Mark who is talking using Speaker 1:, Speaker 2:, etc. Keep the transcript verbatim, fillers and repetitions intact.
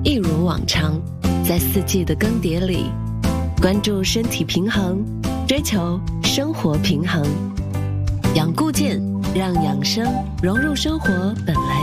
Speaker 1: 一如往常，在四季的更迭里，关注身体平衡，追求生活平衡。养固健，让养生融入生活本来